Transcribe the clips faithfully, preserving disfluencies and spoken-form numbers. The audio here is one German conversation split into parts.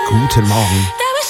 Guten Morgen.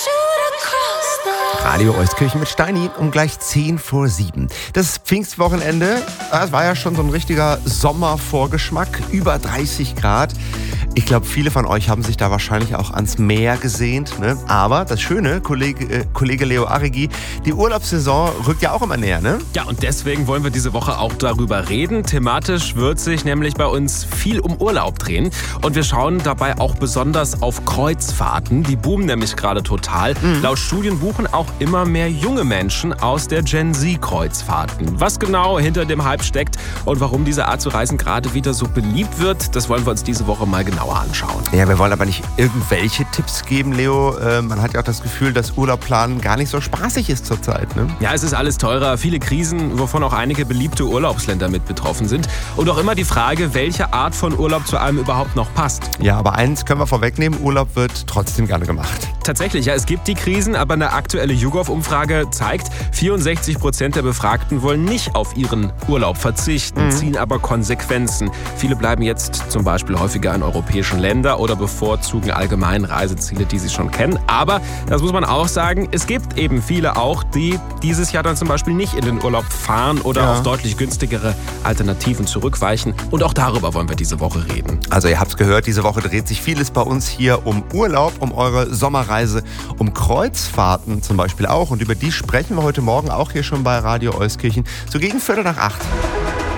Radio Euskirchen mit Steini um gleich zehn vor sieben. Das Pfingstwochenende, das war ja schon so ein richtiger Sommervorgeschmack, über dreißig Grad. Ich glaube, viele von euch haben sich da wahrscheinlich auch ans Meer gesehnt. Ne? Aber das Schöne, Kollege, äh, Kollege Leo Arrighi, die Urlaubssaison rückt ja auch immer näher, ne? Ja, und deswegen wollen wir diese Woche auch darüber reden. Thematisch wird sich nämlich bei uns viel um Urlaub drehen. Und wir schauen dabei auch besonders auf Kreuzfahrten. Die boomen nämlich gerade total. Mhm. Laut Studien buchen auch immer mehr junge Menschen aus der Gen Z-Kreuzfahrten. Was genau hinter dem Hype steckt und warum diese Art zu reisen gerade wieder so beliebt wird, das wollen wir uns diese Woche mal genauer anschauen. Ja, wir wollen aber nicht irgendwelche Tipps geben, Leo. Äh, man hat ja auch das Gefühl, dass Urlaubplanen gar nicht so spaßig ist zurzeit, ne? Ja, es ist alles teurer, viele Krisen, wovon auch einige beliebte Urlaubsländer mit betroffen sind. Und auch immer die Frage, welche Art von Urlaub zu einem überhaupt noch passt. Ja, aber eins können wir vorwegnehmen, Urlaub wird trotzdem gerne gemacht. Tatsächlich, ja, es gibt die Krisen, aber eine aktuelle YouGov-Umfrage zeigt, vierundsechzig Prozent der Befragten wollen nicht auf ihren Urlaub verzichten, mhm. ziehen aber Konsequenzen. Viele bleiben jetzt zum Beispiel häufiger in europäischen Ländern oder bevorzugen allgemein Reiseziele, die sie schon kennen. Aber, das muss man auch sagen, es gibt eben viele auch, die dieses Jahr dann zum Beispiel nicht in den Urlaub fahren oder ja. auf deutlich günstigere Alternativen zurückweichen. Und auch darüber wollen wir diese Woche reden. Also ihr habt es gehört, diese Woche dreht sich vieles bei uns hier um Urlaub, um eure Sommerreise, um Kreuzfahrten zum Beispiel auch. Und über die sprechen wir heute Morgen auch hier schon bei Radio Euskirchen, so gegen Viertel nach acht.